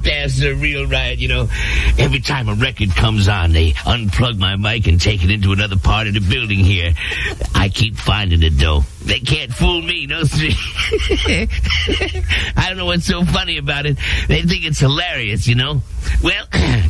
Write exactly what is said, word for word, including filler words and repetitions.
That's a real riot, you know. Every time a record comes on, they unplug my mic and take it into another part of the building here. I keep finding it, though. They can't fool me, no sir. I don't know what's so funny about it. They think it's hilarious, you know. Well,